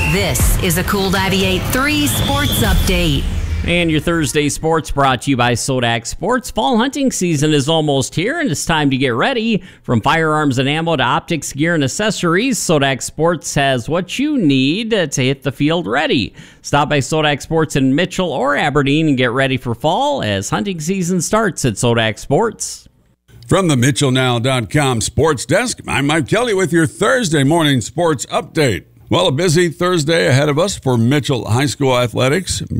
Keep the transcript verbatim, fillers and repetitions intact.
This is a Cool ninety-eight point three Sports Update. And your Thursday sports brought to you by Sodak Sports. Fall hunting season is almost here, and it's time to get ready. From firearms and ammo to optics, gear, and accessories, Sodak Sports has what you need to hit the field ready. Stop by Sodak Sports in Mitchell or Aberdeen and get ready for fall as hunting season starts at Sodak Sports. From the Mitchell Now dot com Sports Desk, I'm Mike Kelly with your Thursday morning sports update. Well, a busy Thursday ahead of us for Mitchell High School athletics.